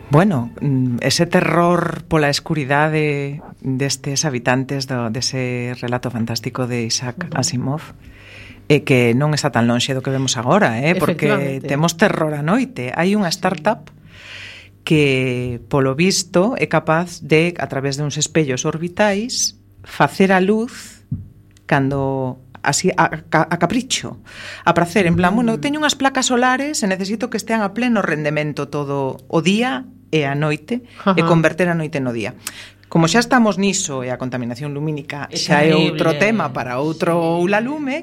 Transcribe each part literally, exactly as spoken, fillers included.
Bueno, ese terror pola escuridade destes habitantes do, dese relato fantástico de Isaac Asimov, e que non está tan lonxe do que vemos agora, eh? Porque temos terror a noite. Hai unha startup que, polo visto, é capaz de, a través de uns espellos orbitais, facer a luz cando así a, a capricho, a pracer, en plan, bueno, teño unhas placas solares e necesito que estean a pleno rendemento todo o día e a noite, uh-huh. e converter a noite no día. Como xa estamos niso e a contaminación lumínica xa é outro tema para outro ulalume,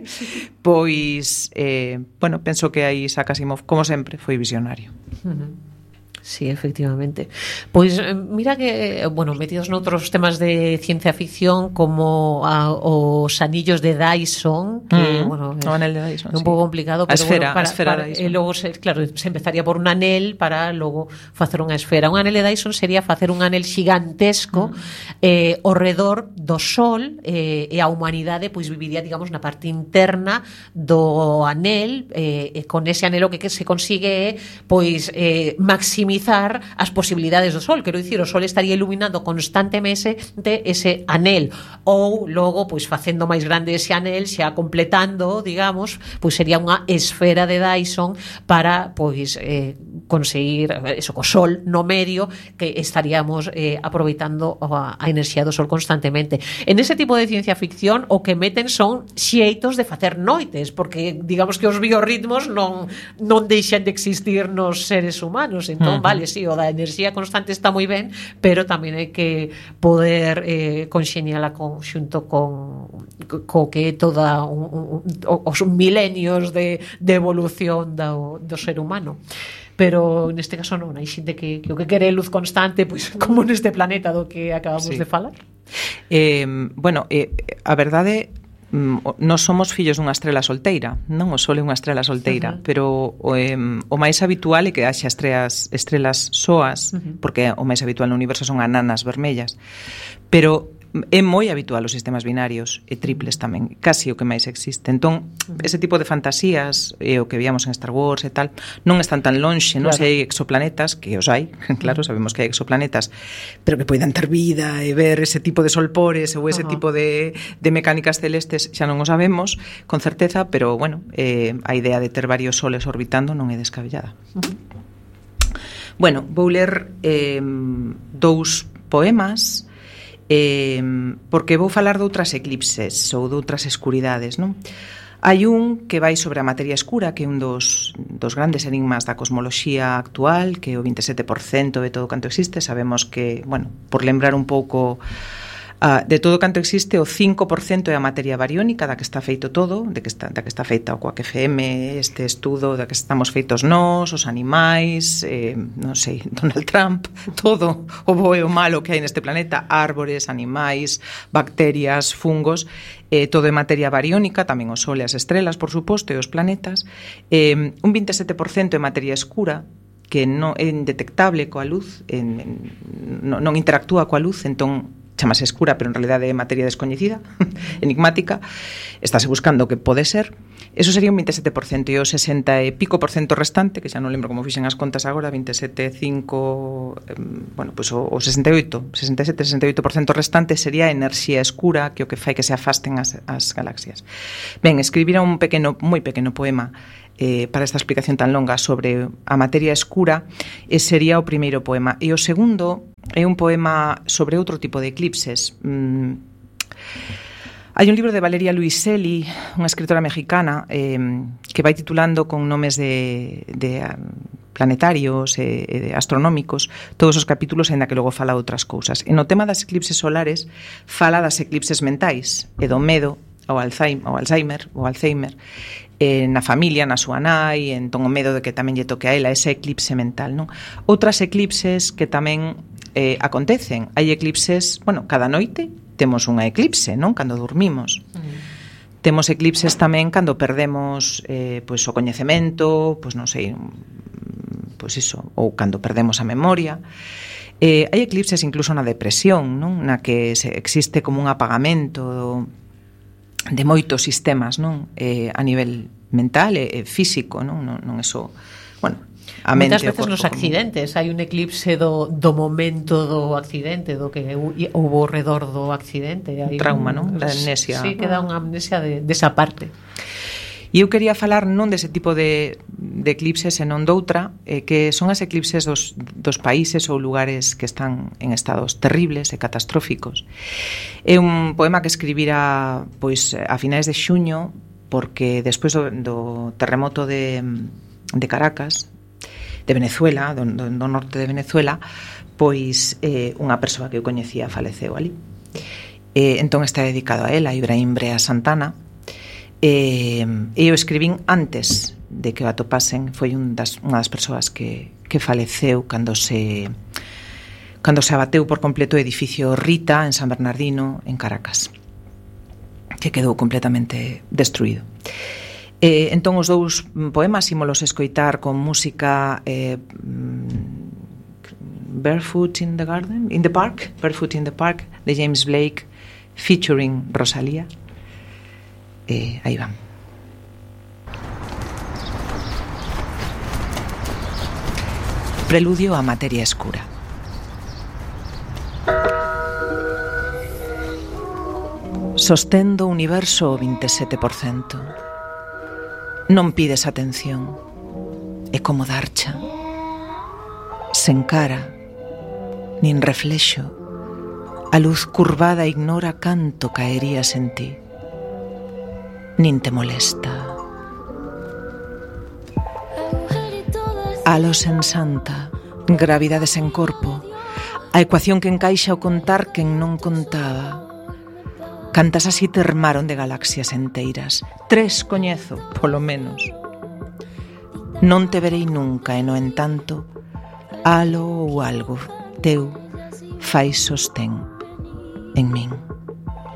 pois, eh, bueno, penso que aí Isaac Asimov, como sempre, foi visionario. Uh-huh. Sí, efectivamente. Pois mira que, bueno, metidos noutros temas de ciencia ficción como a, os anillos de Dyson, que, mm, bueno, es, o anel de Dyson, é un sí. pouco complicado, pero a esfera, bueno, para, a esfera para, Dyson. E logo, se, claro, se empezaría por un anel para logo facer unha esfera. Un anel de Dyson sería facer un anel xigantesco mm. eh, ao redor do Sol, eh, e a humanidade pois viviría, digamos, na parte interna do anel, eh, e con ese anelo que, que se consigue pois eh, maximizar as posibilidades do Sol, quero dicir, o Sol estaría iluminando constantemente ese anel, ou logo, pois facendo máis grande ese anel, xa completando, digamos, pois sería unha esfera de Dyson para, pois, eh, conseguir eso, co Sol no medio, que estaríamos eh, aproveitando a, a enerxía do Sol constantemente. En ese tipo de ciencia ficción, o que meten son xeitos de facer noites, porque, digamos que os biorritmos non, non deixan de existir nos seres humanos, entón, uh-huh. vale, sí, o da enerxía constante está moi ben, pero tamén hai que poder eh, conxeniala con, xunto con co que é toda un, un, os milenios de, de evolución do, do ser humano. Pero neste caso non, hai xente que, que o que quere luz constante, pois como neste planeta do que acabamos sí. de falar. Eh, bueno, eh, a verdade, nós somos fillos dunha estrela solteira, non? O Sol é unha estrela solteira, uh-huh. pero o, eh, o máis habitual é que haxa estrelas, estrelas soas, uh-huh. porque o máis habitual no universo son ananas vermellas, pero é moi habitual os sistemas binarios e triples tamén, casi o que máis existe. Entón, ese tipo de fantasías e o que víamos en Star Wars e tal, non están tan lonxe, non? Claro. Se hai exoplanetas, que os hai, claro, sabemos que hai exoplanetas, pero que poidan ter vida e ver ese tipo de solpores ou ese uh-huh. tipo de, de mecánicas celestes, xa non o sabemos con certeza, pero, bueno, eh, a idea de ter varios soles orbitando non é descabellada. Uh-huh. Bueno, vou ler eh, dous poemas, Eh, porque vou falar de outras eclipses ou de outras escuridades, non? Hai un que vai sobre a materia escura, que é un dos, dos grandes enigmas da cosmoloxía actual, que é o veintisiete por cento de todo canto existe. Sabemos que, bueno, por lembrar un pouco, uh, de todo canto existe, o cinco por cento é a materia bariónica, da que está feito todo, de que está, da que está feita o Quack F M, este estudo, da que estamos feitos nós, os animais, eh, non sei, Donald Trump, todo o bo e o malo que hai neste planeta, árbores, animais, bacterias, fungos, eh, todo é materia bariónica, tamén o Sol e as estrelas, por suposto, e os planetas. Eh, un veintisiete por cento é materia escura, que non é indetectable coa luz, en, en, non, non interactúa coa luz, entón chamase escura, pero en realidade é materia descoñecida, enigmática, estáse buscando o que pode ser. Eso sería un veintisiete por cento, e o sesenta e pico por cento restante, que xa non lembro como fixen as contas agora, veintisiete, cinco, eh, bueno, pois pues o, o sesenta e oito, sesenta e sete, sesenta e oito por cento restante sería a enerxía escura, que o que fai que se afasten as, as galaxias. Ben, escribira un pequeno, moi pequeno poema eh, para esta explicación tan longa sobre a materia escura, e sería o primeiro poema. E o segundo é un poema sobre outro tipo de eclipses. Mm. Hai un libro de Valeria Luiselli, unha escritora mexicana, eh, que vai titulando con nomes de, de planetarios e, e de astronómicos todos os capítulos, ainda que logo fala de outras cousas. E no tema das eclipses solares fala das eclipses mentais e do medo ao Alzheimer, ao Alzheimer, ao Alzheimer eh, na familia, na súa nai, entón o medo de que tamén lle toque a ela ese eclipse mental, non? Outras eclipses que tamén eh, acontecen, hai eclipses, bueno, cada noite temos unha eclipse, non? Cando dormimos. Mm. Temos eclipses tamén cando perdemos eh, pois o coñecemento, pois non sei, pois iso, ou cando perdemos a memoria. Eh, hai eclipses incluso na depresión, non? Na que se existe como un apagamento de moitos sistemas, non? Eh, a nivel mental e, e físico, non? Non, non eso, bueno, a mente moitas veces nos accidentes hai un eclipse do, do momento do accidente, do que houve ao redor do accidente, hai un trauma, un, non? Da amnesia. Sí, que dá unha amnesia de, desa parte. E eu quería falar non dese tipo de, de eclipses, senón doutra, eh, que son as eclipses dos, dos países ou lugares que están en estados terribles e catastróficos. É un poema que escribira pois a finais de xuño, porque despois do, do terremoto de, de Caracas, de Venezuela, do, do, do norte de Venezuela, pois eh, unha persoa que eu coñecía faleceu ali. Eh, entón está dedicado a ela, Ibrahim Brea Santana. E eu escribín antes de que o atopasen, foi un das, unha das persoas que, que faleceu cando se cando se abateu por completo o edificio Rita en San Bernardino, en Caracas, que quedou completamente destruído. E, entón os dous poemas ímolos escoitar con música eh, Barefoot in the Garden, in the Park, Barefoot in the Park, de James Blake, featuring Rosalía. Eh, aí van. Preludio a materia escura. Sostendo o universo o vinte e sete por cento. Non pides atención. É como darcha. Sen cara, nin reflexo. A luz curvada ignora canto caerías en ti. Nin te molesta. Halo sen santa, gravidade sen corpo, a ecuación que encaixa o contar quen non contaba. Cantas así termaron de galaxias enteiras, tres coñezo, polo menos. Non te verei nunca e, no entanto, halo ou algo teu fai sostén en min.